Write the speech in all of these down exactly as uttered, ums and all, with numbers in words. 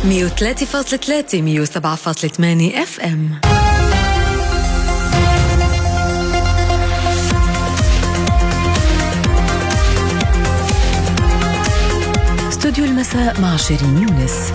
مية وثلاثة فاصلة ثلاثة مية وسبعة فاصلة ثمانية اف ام. استوديو المساء مع شيرين يونس.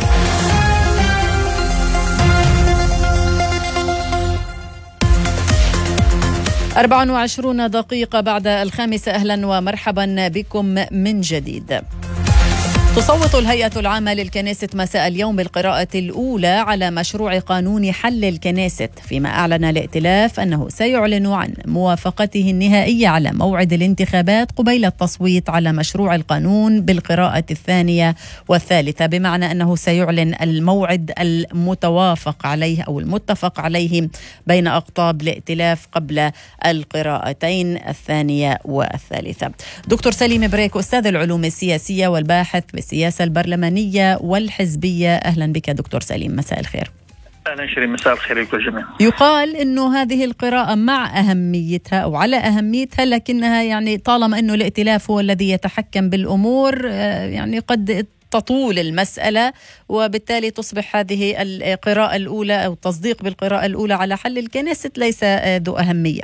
أربع وعشرين دقيقة بعد الخامسة، أهلا ومرحبا بكم من جديد. تصوت الهيئة العامة للكنيست مساء اليوم بالقراءة الأولى على مشروع قانون حل الكنيست، فيما أعلن الائتلاف أنه سيعلن عن موافقته النهائية على موعد الانتخابات قبيل التصويت على مشروع القانون بالقراءة الثانية والثالثة، بمعنى أنه سيعلن الموعد المتوافق عليه أو المتفق عليه بين أقطاب الائتلاف قبل القراءتين الثانية والثالثة. دكتور سليم بريك، أستاذ العلوم السياسية والباحث السياسة البرلمانية والحزبية، أهلا بك دكتور سليم، مساء الخير. أهلا شيرين، مساء الخير لكم جميعا. يقال أنه هذه القراءة مع أهميتها أو على أهميتها، لكنها يعني طالما أنه الائتلاف هو الذي يتحكم بالأمور يعني قد تطول المسألة، وبالتالي تصبح هذه القراءة الأولى أو التصديق بالقراءة الأولى على حل الكنيست ليس ذو أهمية.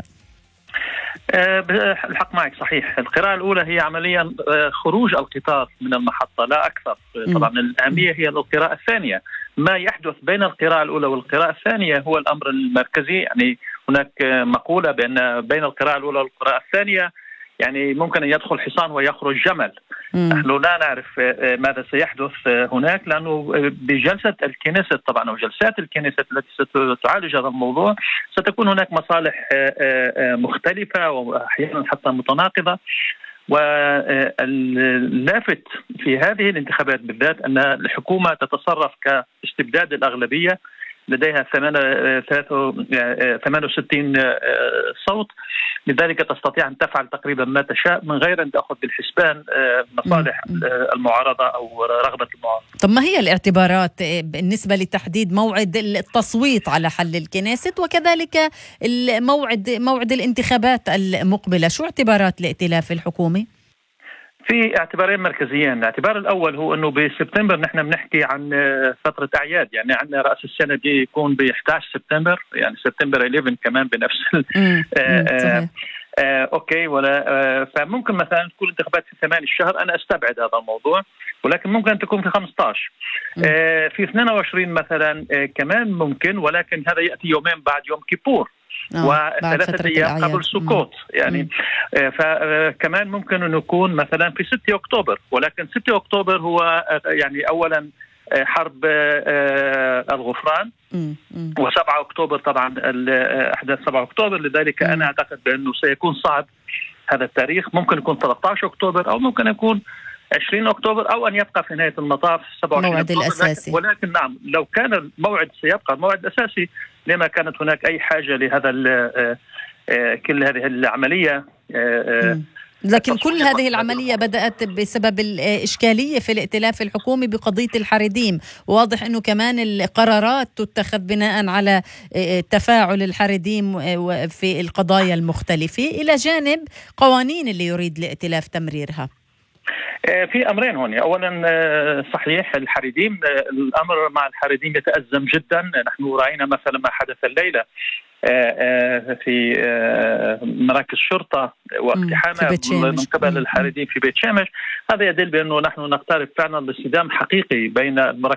الحق معك، صحيح. القراءة الأولى هي عمليا خروج القطار من المحطة لا أكثر. طبعا الأهمية هي القراءة الثانية. ما يحدث بين القراءة الأولى والقراءة الثانية هو الأمر المركزي. يعني هناك مقولة بأن بين القراءة الأولى والقراءة الثانية يعني ممكن أن يدخل حصان ويخرج جمل. نحن لا نعرف ماذا سيحدث هناك، لأنه بجلسة الكنيست طبعا أو جلسات الكنيست التي ستعالج هذا الموضوع ستكون هناك مصالح مختلفة وأحيانا حتى متناقضة. واللافت في هذه الانتخابات بالذات أن الحكومة تتصرف كاستبداد الأغلبية، لديها ثمانية وستين صوت، لذلك تستطيع أن تفعل تقريبا ما تشاء من غير أن تأخذ بالحسبان مصالح المعارضة أو رغبة المعارضة. طب ما هي الاعتبارات بالنسبة لتحديد موعد التصويت على حل الكنيست وكذلك الموعد موعد الانتخابات المقبلة؟ شو اعتبارات الائتلاف الحكومي؟ في اعتبارين مركزيين. الاعتبار الأول هو أنه بسبتمبر نحن بنحكي عن فترة أعياد، يعني عندنا رأس السنة دي يكون ب إحدى عشر سبتمبر، يعني سبتمبر إحدى عشر كمان بنفس ال آه آه آه أوكي ولا آه فممكن مثلا تكون انتخابات في ثمانية الشهر، أنا أستبعد هذا الموضوع، ولكن ممكن تكون في خمسة عشر آه في اثنين وعشرين مثلا آه كمان ممكن، ولكن هذا يأتي يومين بعد يوم كيبور وثلاثة أيام قبل سكوت. يعني آه فكمان ممكن أن يكون مثلا في ستة أكتوبر، ولكن ستة أكتوبر هو آه يعني أولا آه حرب آه الغفران، وسبعة أكتوبر طبعا أحداث سبعة أكتوبر، لذلك أنا أعتقد بأنه سيكون صعب هذا التاريخ. ممكن يكون ثلاثة عشر أكتوبر أو ممكن يكون عشرين أكتوبر أو أن يبقى في نهاية المطاف سبعة وعشرين موعد أكتوبر. الأساسي. ولكن, ولكن نعم، لو كان الموعد سيبقى الموعد الأساسي لما كانت هناك أي حاجة لهذا كل هذه العملية. لكن كل هذه العملية بدأت بسبب الإشكالية في الائتلاف الحكومي بقضية الحريديم. واضح أنه كمان القرارات تتخذ بناء على تفاعل الحريديم في القضايا المختلفة، إلى جانب قوانين اللي يريد الائتلاف تمريرها. في أمرين هون. أولا صحيح الحريديم، الأمر مع الحريديم يتأزم جدا. نحن رأينا مثلا ما حدث الليلة في مراكز شرطة واقتحامها من قبل الحريديم في بيت شامش. هذا يدل بأنه نحن نقترب فعلا لاصطدام حقيقي بين